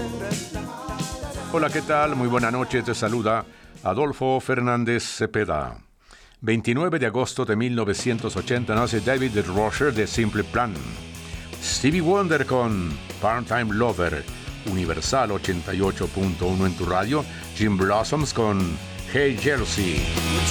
Hola, ¿qué tal? Muy buena noche, te saluda Adolfo Fernández Cepeda. 29 de agosto de 1980 nace David Roger de Simple Plan. Stevie Wonder con Part-Time Lover, Universal 88.1 en tu radio. Jim Blossoms con Hey Jersey.